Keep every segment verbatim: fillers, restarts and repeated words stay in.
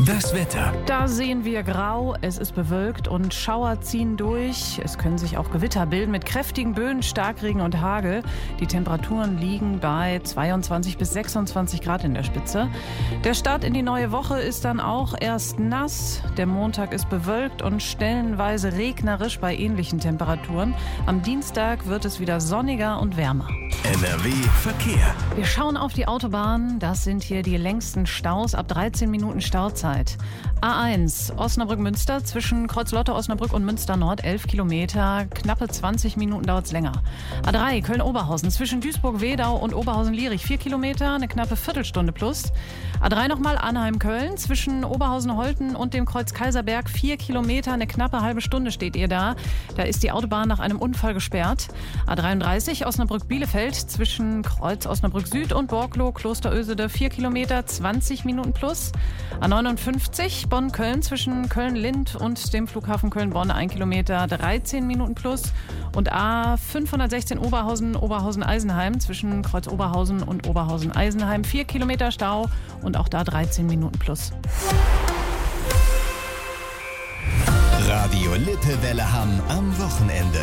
Das Wetter. Da sehen wir grau, es ist bewölkt und Schauer ziehen durch. Es können sich auch Gewitter bilden mit kräftigen Böen, Starkregen und Hagel. Die Temperaturen liegen bei zweiundzwanzig bis sechsundzwanzig Grad in der Spitze. Der Start in die neue Woche ist dann auch erst nass. Der Montag ist bewölkt und stellenweise regnerisch bei ähnlichen Temperaturen. Am Dienstag wird es wieder sonniger und wärmer. N R W Verkehr. Wir schauen auf die Autobahn. Das sind hier die längsten Staus ab dreizehn Minuten Stauzeit. A eins Osnabrück-Münster zwischen Kreuzlotte, Osnabrück und Münster Nord elf Kilometer. Knappe zwanzig Minuten dauert es länger. A drei Köln-Oberhausen zwischen Duisburg-Wedau und Oberhausen-Lierich vier Kilometer, eine knappe Viertelstunde plus. A drei nochmal Arnheim-Köln zwischen Oberhausen-Holten und dem Kreuz Kaiserberg vier Kilometer, eine knappe halbe Stunde steht ihr da. Da ist die Autobahn nach einem Unfall gesperrt. A dreiunddreißig Osnabrück-Bielefeld zwischen Kreuz Osnabrück Süd und Borglo Klosterösede vier Kilometer, zwanzig Minuten plus. A neunundfünfzig Bonn-Köln zwischen Köln-Lind und dem Flughafen Köln-Bonn ein Kilometer, dreizehn Minuten plus. Und A fünfhundertsechzehn Oberhausen, Oberhausen-Eisenheim zwischen Kreuz Oberhausen und Oberhausen-Eisenheim vier Kilometer Stau und auch da dreizehn Minuten plus. Radio Lippewelle Hamm am Wochenende.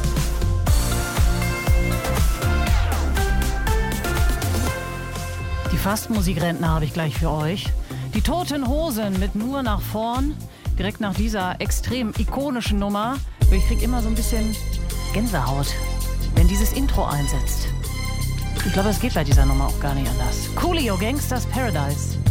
Die Fastmusikrentner habe ich gleich für euch. Die Toten Hosen mit Nur nach vorn. Direkt nach dieser extrem ikonischen Nummer. Ich kriege immer so ein bisschen Gänsehaut, wenn dieses Intro einsetzt. Ich glaube, es geht bei dieser Nummer auch gar nicht anders. Coolio, Gangsters Paradise.